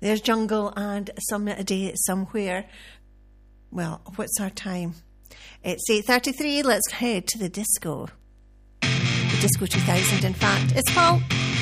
There's Jungle and Some A Day Somewhere. Well, what's our time? It's 8:33. Let's head to the disco. The Disco 2000, in fact. It's Paul.